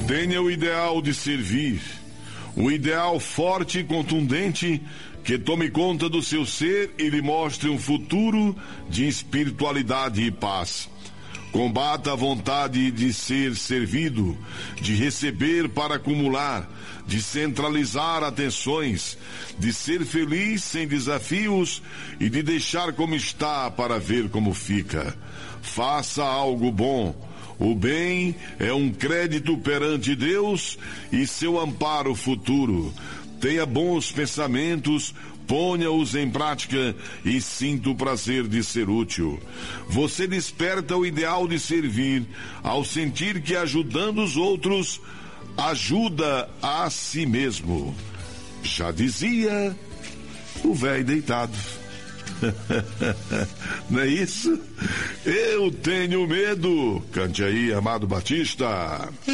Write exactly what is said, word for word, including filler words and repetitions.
Tenha o ideal de servir, um ideal forte e contundente que tome conta do seu ser e lhe mostre um futuro de espiritualidade e paz. Combata a vontade de ser servido, de receber para acumular, de centralizar atenções, de ser feliz sem desafios e de deixar como está para ver como fica. Faça algo bom. O bem é um crédito perante Deus e seu amparo futuro. Tenha bons pensamentos, ponha-os em prática e sinta o prazer de ser útil. Você desperta o ideal de servir ao sentir que ajudando os outros, ajuda a si mesmo. Já dizia o velho deitado. Não é isso? Eu tenho medo. Cante aí, Amado Batista.